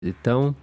Então,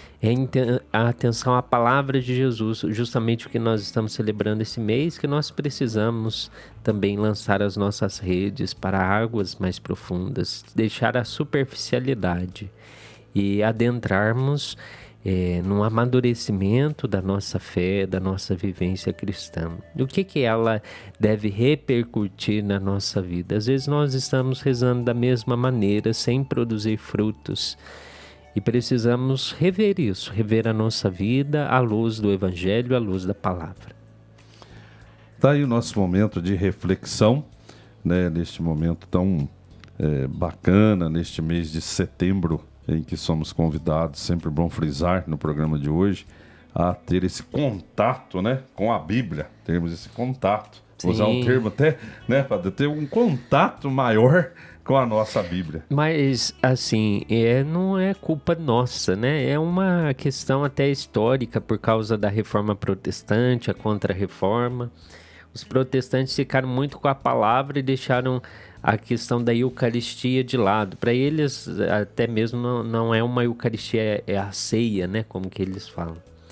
a atenção à palavra de Jesus, justamente o que nós estamos celebrando esse mês, que nós precisamos também lançar as nossas redes para águas mais profundas, deixar a superficialidade e adentrarmos num amadurecimento da nossa fé, da nossa vivência cristã. O que ela deve repercutir na nossa vida? Às vezes nós estamos rezando da mesma maneira, sem produzir frutos. E precisamos rever isso, rever a nossa vida à luz do Evangelho, à luz da palavra. Está aí o nosso momento de reflexão, né, neste momento tão bacana, neste mês de setembro, em que somos convidados, sempre bom frisar no programa de hoje, a ter esse contato, né, com a Bíblia. Termos esse contato. Vou usar um termo até, né, para ter um contato maior com a nossa Bíblia. Mas, assim, não é culpa nossa, né? É uma questão até histórica por causa da Reforma Protestante, a Contra-Reforma. Os protestantes ficaram muito com a palavra e deixaram a questão da Eucaristia de lado. Para eles, até mesmo não é uma Eucaristia, é a ceia, né? Como que eles falam.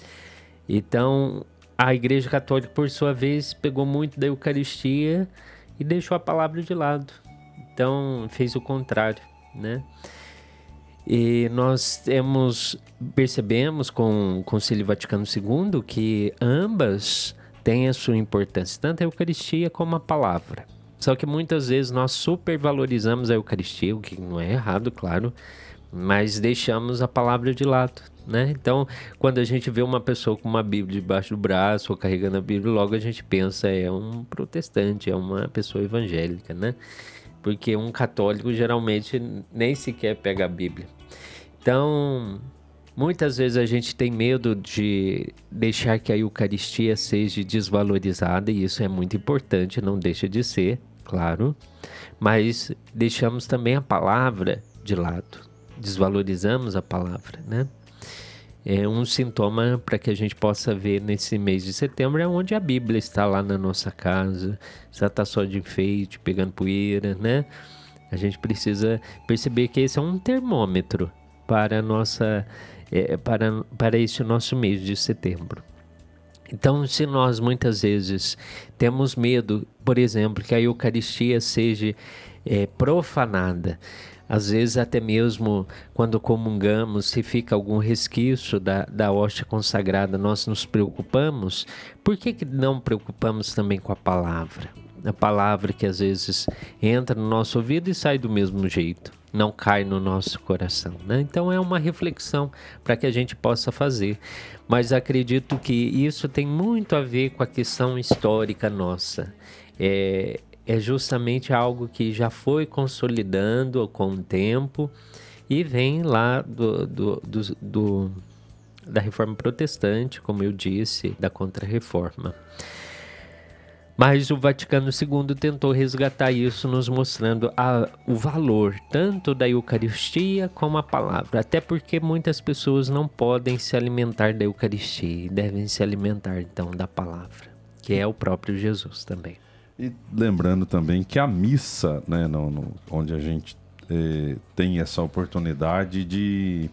Então, a Igreja Católica, por sua vez, pegou muito da Eucaristia e deixou a palavra de lado. Então, fez o contrário, né? E nós percebemos com o Concílio Vaticano II que ambas têm a sua importância, tanto a Eucaristia como a palavra. Só que muitas vezes nós supervalorizamos a Eucaristia, o que não é errado, claro, mas deixamos a palavra de lado, né? Então, quando a gente vê uma pessoa com uma Bíblia debaixo do braço ou carregando a Bíblia, logo a gente pensa, é um protestante, é uma pessoa evangélica, né? Porque um católico geralmente nem sequer pega a Bíblia. Então, muitas vezes a gente tem medo de deixar que a Eucaristia seja desvalorizada, e isso é muito importante, não deixa de ser, claro, mas deixamos também a palavra de lado, desvalorizamos a palavra, né? É um sintoma para que a gente possa ver nesse mês de setembro, é onde a Bíblia está lá na nossa casa, se ela está só de enfeite, pegando poeira, né? A gente precisa perceber que esse é um termômetro para para este nosso mês de setembro. Então, se nós muitas vezes temos medo, por exemplo, que a Eucaristia seja profanada, às vezes até mesmo quando comungamos, se fica algum resquício da hóstia consagrada, nós nos preocupamos. Por que não preocupamos também com a palavra? A palavra que às vezes entra no nosso ouvido e sai do mesmo jeito, não cai no nosso coração, né? Então é uma reflexão para que a gente possa fazer. Mas acredito que isso tem muito a ver com a questão histórica nossa. É justamente algo que já foi consolidando com o tempo e vem lá da Reforma Protestante, como eu disse, da Contra-Reforma. Mas o Vaticano II tentou resgatar isso, nos mostrando o valor tanto da Eucaristia como a palavra. Até porque muitas pessoas não podem se alimentar da Eucaristia e devem se alimentar então da palavra, que é o próprio Jesus também. E lembrando também que a missa, né, onde a gente tem essa oportunidade de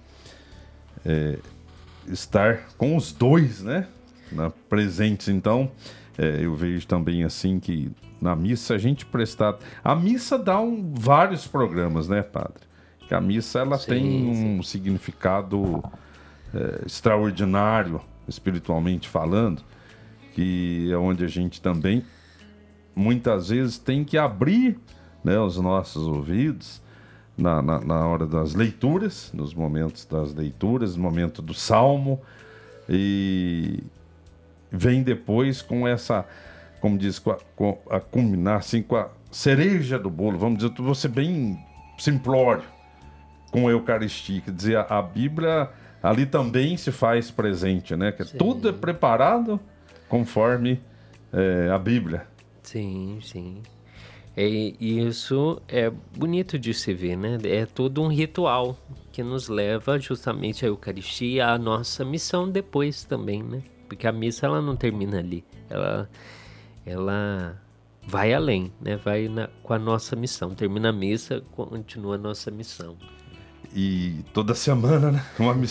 estar com os dois, né, presentes. Então, eu vejo também assim que na missa a gente prestar... A missa dá vários programas, né, padre? Que a missa ela tem um significado extraordinário, espiritualmente falando, que é onde a gente também muitas vezes tem que abrir, né, os nossos ouvidos na hora das leituras, nos momentos das leituras, no momento do salmo, e vem depois com essa, como diz, a culminar assim, com a cereja do bolo, vamos dizer, vou ser bem simplório, com a Eucaristia, quer dizer, a Bíblia ali também se faz presente, né? Que tudo é preparado conforme a Bíblia. Sim, sim. E isso é bonito de se ver, né? É todo um ritual que nos leva justamente à Eucaristia, à nossa missão depois também, né? Porque a missa ela não termina ali, ela vai além, né? Vai com a nossa missão. Termina a missa, continua a nossa missão. E toda semana, né? Uma